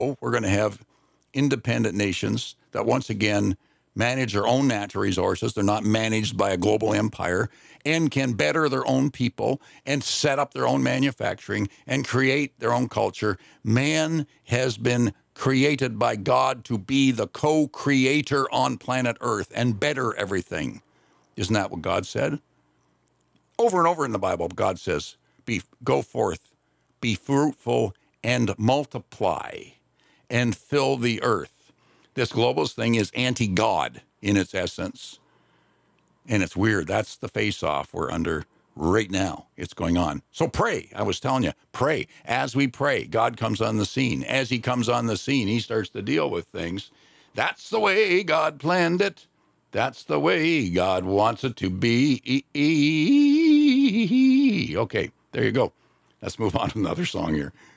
We're going to have independent nations that once again manage their own natural resources. They're not managed by a global empire and can better their own people and set up their own manufacturing and create their own culture. Man has been created by God to be the co-creator on planet Earth and better everything. Isn't that what God said? Over and over in the Bible, God says, go forth, be fruitful, and multiply, and fill the earth. This globalist thing is anti-God in its essence. And it's weird. That's the face-off we're under right now. It's going on. So pray. I was telling you, pray. As we pray, God comes on the scene. As he comes on the scene, he starts to deal with things. That's the way God planned it. That's the way God wants it to be. Okay, there you go. Let's move on to another song here.